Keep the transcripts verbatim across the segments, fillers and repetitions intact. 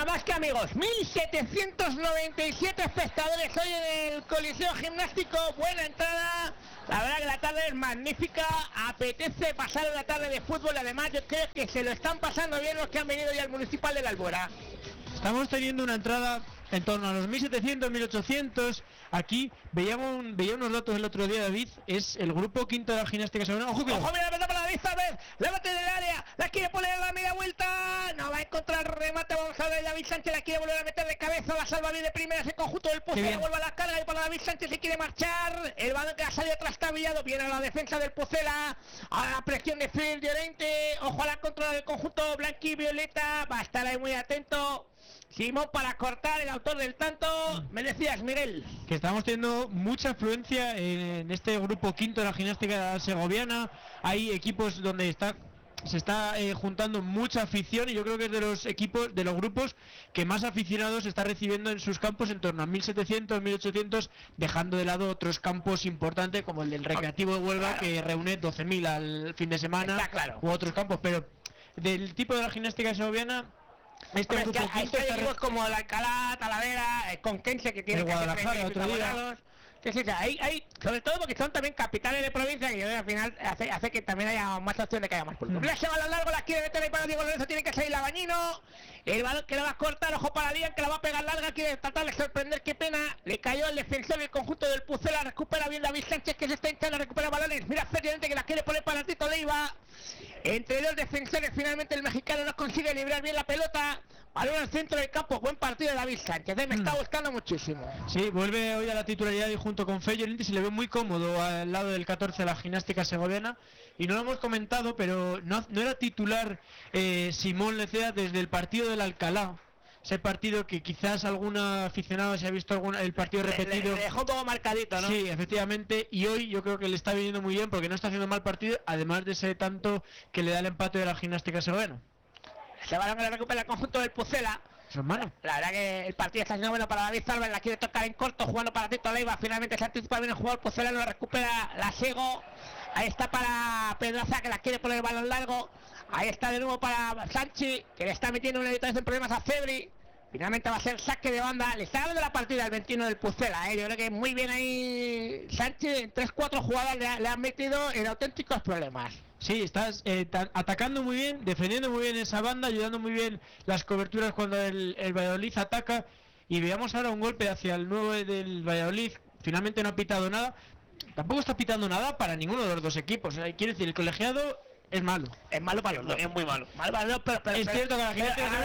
nada más que amigos, mil setecientos noventa y siete espectadores hoy en el Coliseo Gimnástico, buena entrada, la verdad que la tarde es magnífica, apetece pasar una tarde de fútbol, además yo creo que se lo están pasando bien los que han venido ya al Municipal de la Albuera. Estamos teniendo una entrada en torno a los mil setecientos, mil ochocientos. Aquí veíamos, veía unos datos el otro día, David. Es el grupo quinto de la gimnástica segoviana. ¡Ojo, Ojo, mira, la para David Sánchez! ¡Levante del área! ¡La quiere poner a la media vuelta! ¡No va a encontrar remate! Vamos a ver, David Sánchez la quiere volver a meter de cabeza. La salva bien de primera ese conjunto del Pucela. Vuelve a la carga y para David Sánchez se quiere marchar. El balón que ha salido trastabillado. Viene a la defensa del Pucela. A la presión de Phil Llorente. Ojo a la contra del conjunto blanqui violeta. Va a estar ahí muy atento Simón para cortar, el autor del tanto. Me decías, Miguel, que estamos teniendo mucha afluencia en este grupo quinto de la gimnástica segoviana. Hay equipos donde está se está eh, juntando mucha afición, y yo creo que es de los equipos, de los grupos que más aficionados está recibiendo en sus campos, en torno a mil setecientos, mil ochocientos, dejando de lado otros campos importantes como el del Recreativo de Huelva, claro, que reúne doce mil al fin de semana, está claro, u otros campos, pero del tipo de la gimnástica segoviana. Este Hombre, grupo es que hay equipos como la Alcalá, Talavera, el Conquense, que tiene el Guadalajara otro día. Sí, sí, sí, hay, hay, sobre todo porque son también capitales de provincia, que al final hace, hace que también haya más opción de que haya más público. Mira ese balón largo, la quiere meter ahí para Diego Lorenzo, tiene que salir la Bañino. El balón que la va a cortar, ojo para Lian, que la va a pegar larga, quiere tratar de sorprender, qué pena. Le cayó el defensor del conjunto del Pucela, recupera bien David Sánchez, que se está hinchando, recupera balones. Mira Fernández, que la quiere poner para Tito Leiva. Entre dos defensores, finalmente el mexicano no consigue librar bien la pelota. Balón al centro del campo, buen partido de David Sánchez, me está buscando muchísimo. Sí, vuelve hoy a la titularidad y junto con Fey Llorente se le ve muy cómodo al lado del catorce de la gimnástica segoviana. Y no lo hemos comentado, pero no, no era titular eh, Simón Lecea desde el partido del Alcalá. Ese partido que quizás algún aficionado se ha visto alguna, el partido repetido. Le, le dejó un poco marcadito, ¿no? Sí, efectivamente, y hoy yo creo que le está viniendo muy bien porque no está haciendo mal partido, además de ese tanto que le da el empate de la gimnástica segoviana. Ese balón que le recupera el conjunto del Pucela. Su hermano. La verdad que el partido está siendo bueno para David Salva, la quiere tocar en corto, jugando para Tito Leiva. Finalmente se anticipa bien el jugador Pucela, lo recupera la Sego. Ahí está para Pedraza, que la quiere poner el balón largo. Ahí está de nuevo para Sanchi, que le está metiendo una editorial en problemas a Febri. Finalmente va a ser saque de banda. Le está dando la partida al veintiuno del Pucela, ¿eh? Yo creo que muy bien ahí Sanchi. En tres cuatro jugadas le, le han metido en auténticos problemas. Sí, estás eh, atacando muy bien, defendiendo muy bien esa banda, ayudando muy bien las coberturas cuando el, el Valladolid ataca. Y veamos ahora un golpe hacia el nueve del Valladolid. Finalmente no ha pitado nada. Tampoco está pitando nada para ninguno de los dos equipos. ¿eh? Quiere decir, el colegiado es malo. Es malo para los dos. Es muy malo. Malo para los dos, pero, pero, es pero, cierto que a la gente pero,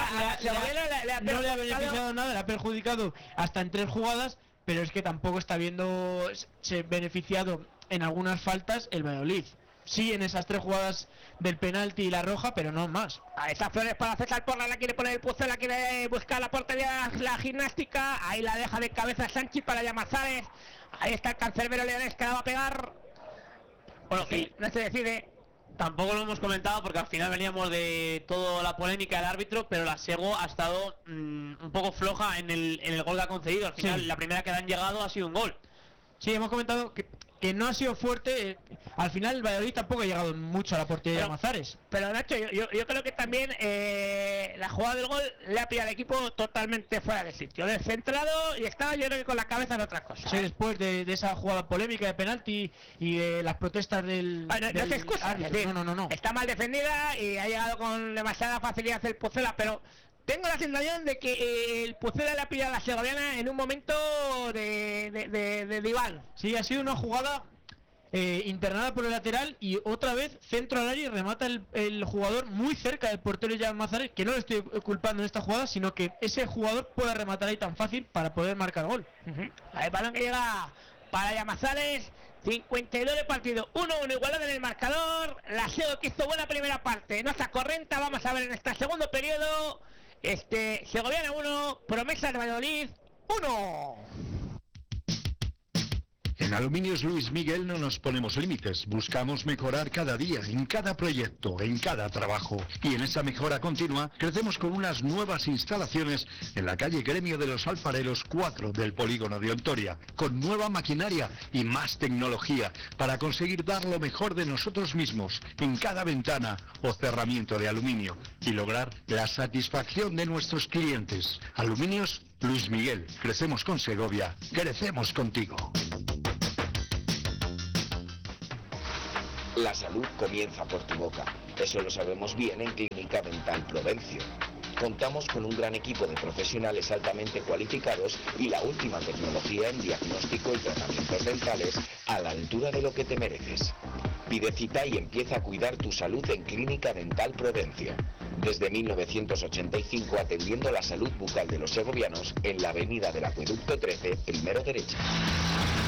no le ha beneficiado nada, le ha perjudicado hasta en tres jugadas, pero es que tampoco está viendo se beneficiado en algunas faltas el Valladolid. Sí, en esas tres jugadas del penalti y la roja, pero no más. Ahí está Flores para César Porra, la quiere poner el Pucela, quiere buscar la portería, la gimnástica. Ahí la deja de cabeza Sánchez para Llamazares. Ahí está el cancerbero Leones, que la va a pegar. Bueno, sí, no se decide. Tampoco lo hemos comentado porque al final veníamos de toda la polémica del árbitro, pero la Sego ha estado mmm, un poco floja en el, en el gol que ha concedido. Al final, sí, la primera que le han llegado ha sido un gol. Sí, hemos comentado que, que no ha sido fuerte. Eh, al final el Valladolid tampoco ha llegado mucho a la portería de Llamazares. Pero Nacho, yo, yo, yo creo que también eh, la jugada del gol le ha pillado al equipo totalmente fuera de sitio, descentrado, y estaba yo creo que con la cabeza en otra cosa. Sí, ¿eh? Después de, de esa jugada polémica de penalti y de las protestas del... Ah, no, del no se excusa, es decir, no, no, no, no. Está mal defendida y ha llegado con demasiada facilidad el Pucela, pero... Tengo la sensación de que eh, el Pucela le ha pillado a la segoviana en un momento de, de, de, de diván. Sí, ha sido una jugada eh, internada por el lateral y otra vez centro al área y remata el, el jugador muy cerca del portero Llamazares, que no le estoy culpando en esta jugada, sino que ese jugador puede rematar ahí tan fácil para poder marcar gol. Uh-huh. El balón que llega para Llamazares, cincuenta y dos de partido, uno uno igualado en el marcador. La Sego que hizo buena primera parte, no se acorrenta. Vamos a ver en este segundo periodo. Este, Segoviana uno, Promesa de Valladolid uno. En Aluminios Luis Miguel no nos ponemos límites, buscamos mejorar cada día, en cada proyecto, en cada trabajo. Y en esa mejora continua, crecemos con unas nuevas instalaciones en la calle Gremio de los Alfareros cuatro del polígono de Ontoria, con nueva maquinaria y más tecnología, para conseguir dar lo mejor de nosotros mismos en cada ventana o cerramiento de aluminio y lograr la satisfacción de nuestros clientes. Aluminios Luis Miguel, crecemos con Segovia, crecemos contigo. La salud comienza por tu boca. Eso lo sabemos bien en Clínica Dental Provencio. Contamos con un gran equipo de profesionales altamente cualificados y la última tecnología en diagnóstico y tratamientos dentales a la altura de lo que te mereces. Pide cita y empieza a cuidar tu salud en Clínica Dental Provencio. Desde mil novecientos ochenta y cinco atendiendo la salud bucal de los segovianos en la avenida del Acueducto trece, primero derecha.